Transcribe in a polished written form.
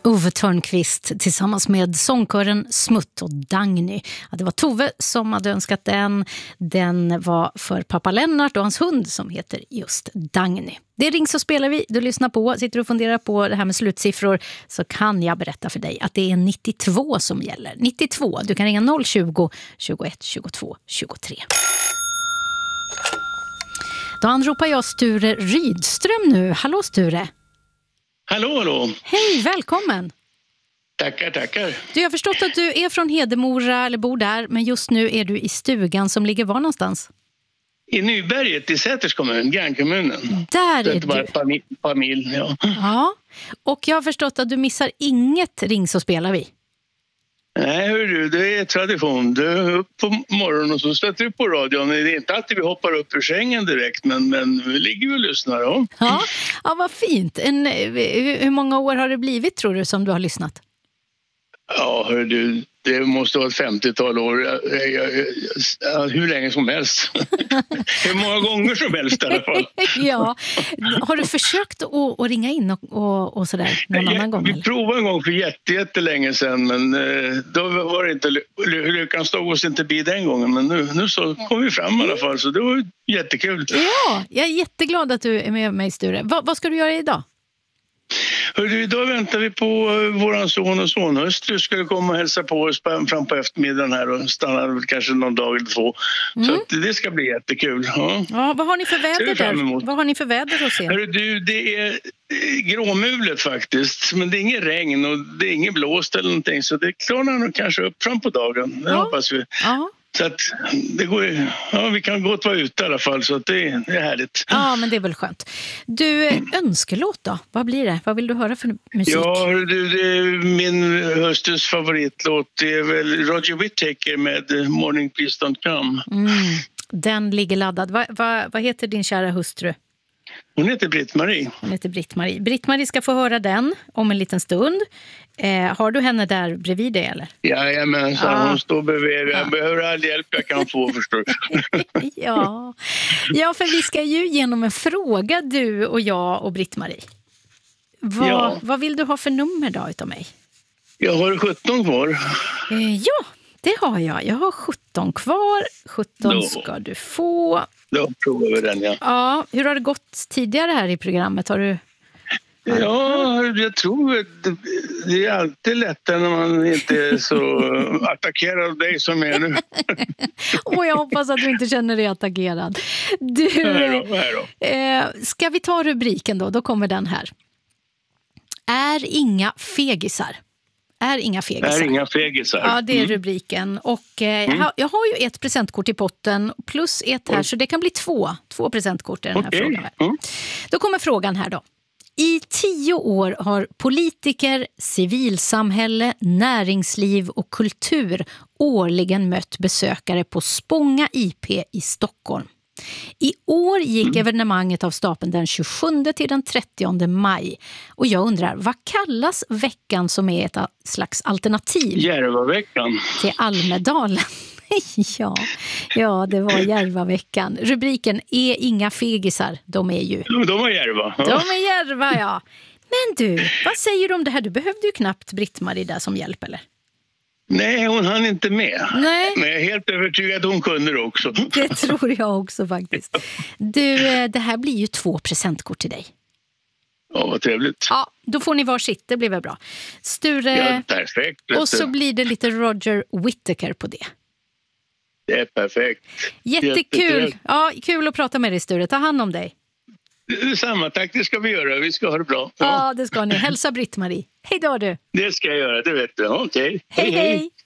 Ove Törnqvist tillsammans med sångkören Smutt och Dagny. Ja, det var Tove som hade önskat den. Den var för pappa Lennart och hans hund som heter just Dagny. Det ring så spelar vi, du lyssnar på, sitter och funderar på det här med slutsiffror, så kan jag berätta för dig att det är 92 som gäller. 92, du kan ringa 020 21 22 23. Då anropar jag Sture Rydström nu. Hallå Sture. Hallå, hallå. Hej, välkommen. Tackar, tackar. Du, jag har förstått att du är från Hedemora eller bor där, men just nu är du i stugan som ligger var någonstans? I Nyberget i Säters kommun, grannkommunen. Där är det var du. Familj, ja. Ja, och jag har förstått att du missar inget ring så spelar vi. Nej, hör du, det är tradition. Du är upp på morgonen och så stöter du på radion. Det är inte alltid vi hoppar upp ur sängen direkt, men vi ligger och lyssnar då. Ja, vad fint. Hur många år har det blivit, tror du, som du har lyssnat? Ja, hör du, det måste vara ett 50-tal år. Hur länge som helst. Hur många gånger som helst i alla fall. Ja. Har du försökt att ringa in och sådär någon annan gång? Vi provade en gång för jättelänge sedan, men då var det inte lyckan stod oss inte bi den gången. Men nu så kom vi fram i alla fall, så det var jättekul. Ja, jag är jätteglad att du är med mig, Sture. Vad ska du göra idag? Hörru, idag väntar vi på våran son och sonhustru skulle komma och hälsa på oss fram på eftermiddagen här och stanna kanske någon dag eller två. Så att det ska bli jättekul. Ja, vad har ni för väder där? Vad har ni för väder hos er? Hörru, du, det är gråmulet faktiskt, men det är ingen regn och det är ingen blåst eller någonting, så det klarar nog kanske upp fram på dagen. Det hoppas vi. Ja. Så att det går, vi kan gott vara ute i alla fall, så att det är härligt. Ja, men det är väl skönt. Du, önskelåt då? Vad blir det? Vad vill du höra för musik? Ja, du, min höstens favoritlåt är väl Roger Whittaker med Morning Please Don't Come. Den ligger laddad. Vad heter din kära hustru? Hon heter Britt-Marie. Hon heter Britt-Marie. Britt-Marie ska få höra den om en liten stund. Har du henne där bredvid dig, eller? Jajamensan, hon står bredvid. Jag behöver all hjälp jag kan få, förstår du. Ja, för vi ska ju genom en fråga, du och jag och Britt-Marie. Vad vill du ha för nummer då utav mig? Jag har 17 kvar. Ja, det har jag. Jag har 17 kvar. 17 ska du få. Då provar vi den, Ja, hur har det gått tidigare här i programmet? Har du... Ja, jag tror att det är alltid lättare när man inte är så attackerad av dig som är nu. Jag hoppas att du inte känner dig attackerad. Du, ska vi ta rubriken då? Då kommer den här. Är inga fegisar. Är inga fegisar. Ja, det är rubriken. Och jag har ju ett presentkort i potten plus ett här, så det kan bli två presentkort i den här frågan. Då kommer frågan här då. I 10 år har politiker, civilsamhälle, näringsliv och kultur årligen mött besökare på Spånga IP i Stockholm. I år gick evenemanget av stapeln den 27 till den 30 maj. Och jag undrar, vad kallas veckan som är ett slags alternativ? Järvaveckan. Till Almedalen. Ja, det var Järvaveckan. Rubriken är inga fegisar, de är ju... De är Järva. Ja. De är Järva, ja. Men du, vad säger du om det här? Du behövde ju knappt Britt-Marie där som hjälp, eller? Nej, hon hann inte med. Nej. Men jag är helt övertygad att hon kunde det också. Det tror jag också faktiskt. Du, det här blir ju 2 presentkort till dig. Ja, vad trevligt. Ja, då får ni varsitt, det blir väl bra. Sture, ja, perfekt. Och så blir det lite Roger Whittaker på det. Det är perfekt. Jättekul. Ja, kul att prata med dig, Sture. Ta hand om dig. Samma, tack, det ska vi göra. Vi ska ha det bra. Ja, det ska ni. Hälsa Britt-Marie. Hej då, du. Det ska jag göra, det vet du. Okej. Hej.